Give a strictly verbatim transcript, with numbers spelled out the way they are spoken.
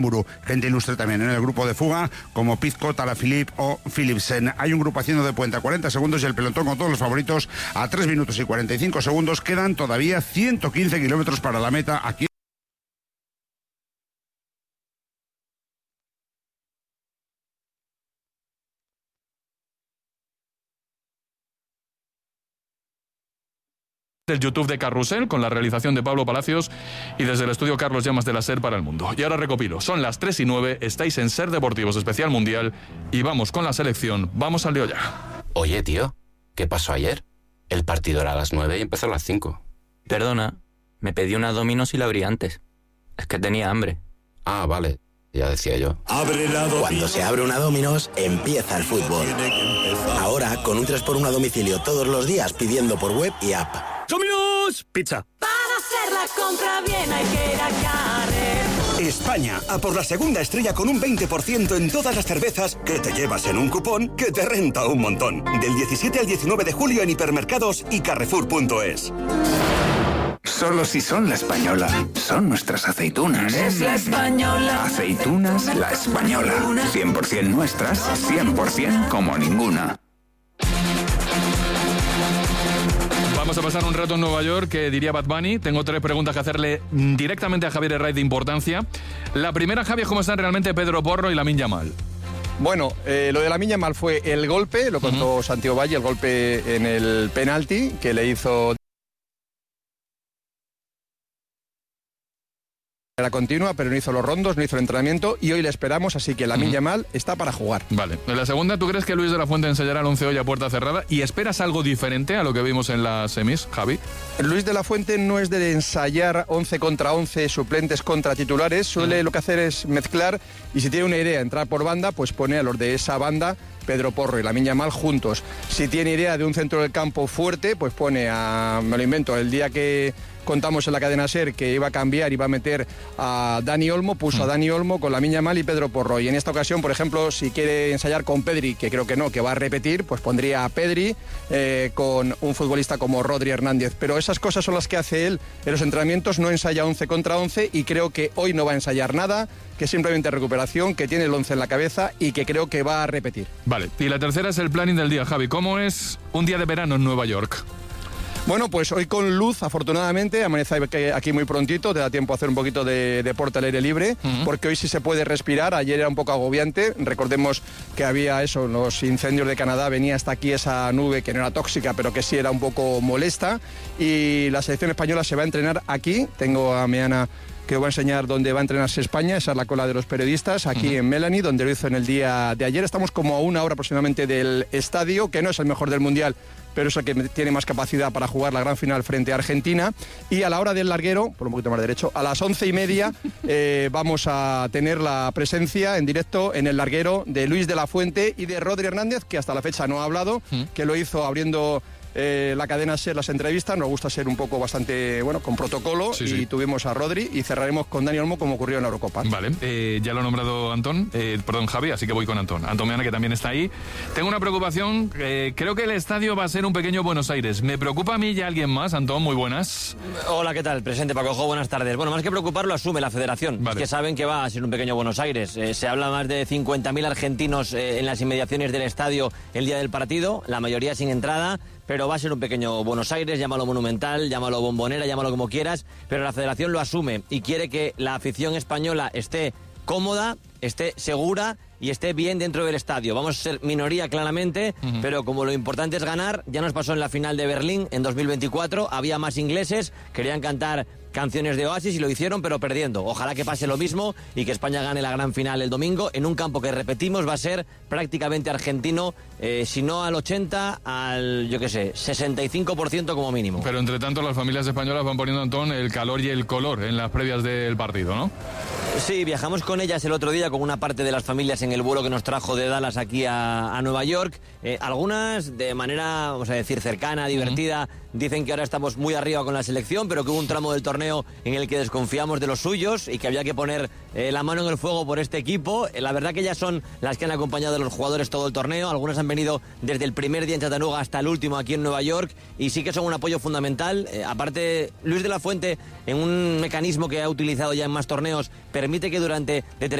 Gente ilustre también en el grupo de fuga, como Pizco, Alaphilippe o Philipsen. Hay un grupo haciendo de puente a cuarenta segundos y el pelotón con todos los favoritos a tres minutos y cuarenta y cinco segundos. Quedan todavía ciento quince kilómetros para la meta aquí. Del YouTube de Carrusel, con la realización de Pablo Palacios, y desde el estudio Carlos Llamas de la SER para el mundo. Y ahora recopilo, son las tres y nueve, estáis en SER Deportivos Especial Mundial y vamos con la selección, vamos al lío ya. Oye, tío, ¿qué pasó ayer? El partido era a las nueve y empezó a las cinco. Perdona, me pedí una Domino's y la abrí antes. Es que tenía hambre. Ah, vale, ya decía yo. Cuando se abre una Domino's, empieza el fútbol. Ahora, con un tres por uno a domicilio todos los días pidiendo por web y app. ¡Domino's! Pizza. Para hacer la compra bien hay que ir a Carrefour. España, a por la segunda estrella con un veinte por ciento en todas las cervezas que te llevas en un cupón que te renta un montón. Del diecisiete al diecinueve de julio en hipermercados y carrefour punto es. Solo si son La Española. Son nuestras aceitunas. Es La Española. Aceitunas La Española. cien por ciento nuestras, cien por ciento como ninguna. Vamos a pasar un rato en Nueva York, que diría Bad Bunny. Tengo tres preguntas que hacerle directamente a Javier Herraiz de importancia. La primera, Javier, ¿cómo están realmente Pedro Porro y Lamine Yamal? Bueno, eh, lo de Lamine Yamal fue el golpe, lo contó uh-huh. Santiago Valle, el golpe en el penalti que le hizo... Era continua, pero no hizo los rondos, no hizo el entrenamiento y hoy le esperamos, así que Lamine uh-huh. Yamal está para jugar. Vale. En la segunda, ¿tú crees que Luis de la Fuente ensayará el once hoy a puerta cerrada y esperas algo diferente a lo que vimos en las semis, Javi? Luis de la Fuente no es de ensayar once contra once, suplentes contra titulares, suele uh-huh. lo que hacer es mezclar y si tiene una idea, entrar por banda, pues pone a los de esa banda, Pedro Porro y Lamine Yamal juntos. Si tiene idea de un centro del campo fuerte, pues pone a, me lo invento, el día que contamos en la cadena SER que iba a cambiar, iba a meter a Dani Olmo, puso a Dani Olmo con Lamine Yamal y Pedro Porro. Y en esta ocasión, por ejemplo, si quiere ensayar con Pedri, que creo que no, que va a repetir, pues pondría a Pedri eh, con un futbolista como Rodri Hernández. Pero esas cosas son las que hace él en los entrenamientos, no ensaya once contra once y creo que hoy no va a ensayar nada, que simplemente recuperación, que tiene el once en la cabeza y que creo que va a repetir. Vale, y la tercera es el planning del día, Javi. ¿Cómo es un día de verano en Nueva York? Bueno, pues hoy con luz, afortunadamente, amanece aquí muy prontito, te da tiempo a hacer un poquito de deporte al aire libre, uh-huh. porque hoy sí se puede respirar, ayer era un poco agobiante, recordemos que había eso, los incendios de Canadá, venía hasta aquí esa nube que no era tóxica, pero que sí era un poco molesta, y la selección española se va a entrenar aquí, tengo a Meana que os va a enseñar dónde va a entrenarse España, esa es la cola de los periodistas, aquí uh-huh. en Melanie, donde lo hizo en el día de ayer, estamos como a una hora aproximadamente del estadio, que no es el mejor del Mundial, pero es el que tiene más capacidad para jugar la gran final frente a Argentina. Y a la hora del larguero, por un poquito más derecho, a las once y media eh, vamos a tener la presencia en directo en el larguero de Luis de la Fuente y de Rodri Hernández, que hasta la fecha no ha hablado, ¿Mm? que lo hizo abriendo eh, la cadena SER las entrevistas. Nos gusta ser un poco bastante, bueno, con protocolo, sí, y sí. tuvimos a Rodri y cerraremos con Dani Olmo como ocurrió en la Eurocopa. Vale, eh, ya lo ha nombrado Antón, eh, perdón Javi, así que voy con Antón. Antón Meana, que también está ahí. Tengo una preocupación, eh, creo que el estadio va a ser un pequeño Buenos Aires. ¿Me preocupa a mí y a alguien más? Antón, muy buenas. Hola, ¿qué tal? Presente, Paco Jo, buenas tardes. Bueno, más que preocupar, lo asume la federación. Vale. Es que saben que va a ser un pequeño Buenos Aires. Eh, se habla más de cincuenta mil argentinos eh, en las inmediaciones del estadio el día del partido, la mayoría sin entrada, pero va a ser un pequeño Buenos Aires, llámalo Monumental, llámalo Bombonera, llámalo como quieras, pero la federación lo asume y quiere que la afición española esté cómoda, esté segura y esté bien dentro del estadio. Vamos a ser minoría claramente, uh-huh. pero como lo importante es ganar, ya nos pasó en la final de Berlín en dos mil veinticuatro, había más ingleses, querían cantar canciones de Oasis y lo hicieron, pero perdiendo. Ojalá que pase lo mismo y que España gane la gran final el domingo en un campo que, repetimos, va a ser prácticamente argentino, eh, si no al ochenta, al, yo qué sé, sesenta y cinco por ciento como mínimo. Pero entre tanto las familias españolas van poniendo, Antón, el calor y el color en las previas del partido, ¿no? Sí, viajamos con ellas el otro día con una parte de las familias en el vuelo que nos trajo de Dallas aquí a, a Nueva York. Eh, algunas de manera, vamos a decir, cercana, divertida, uh-huh. dicen que ahora estamos muy arriba con la selección, pero que hubo un tramo del torneo en el que desconfiamos de los suyos y que había que poner eh, la mano en el fuego por este equipo. Eh, la verdad que ellas son las que han acompañado a los jugadores todo el torneo. Algunas han venido desde el primer día en Chattanooga hasta el último aquí en Nueva York y sí que son un apoyo fundamental. Eh, aparte, Luis de la Fuente, en un mecanismo que ha utilizado ya en más torneos, permite que durante determinados